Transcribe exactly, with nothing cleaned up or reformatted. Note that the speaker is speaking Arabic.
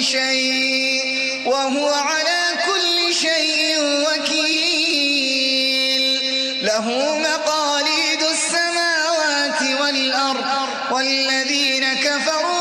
شيء وهو على كل شيء وكيل له مقاليد السماوات والأرض والذين كفروا